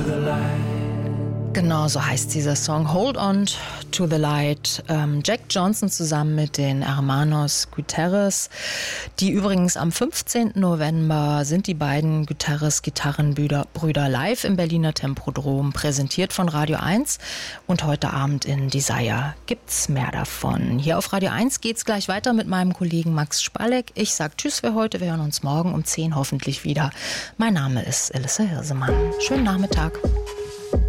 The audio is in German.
Genau, so heißt dieser Song, Hold On to the Light. Jack Johnson zusammen mit den Hermanos Gutierrez, die übrigens am 15. November sind die beiden Gutierrez-Gitarrenbrüder live im Berliner Tempodrom, präsentiert von Radio 1 und heute Abend in Desire gibt's mehr davon. Hier auf Radio 1 geht's gleich weiter mit meinem Kollegen Max Spalleck. Ich sag Tschüss für heute, wir hören uns morgen um 10 hoffentlich wieder. Mein Name ist Elissa Hirsemann. Schönen Nachmittag.